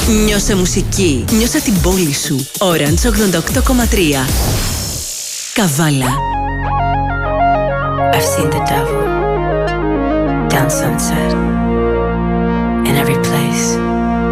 Νιώσε μουσική. Νιώσε την πόλη σου. Orange 88,3. Καβάλα. I've seen the devil down Sunset in every place.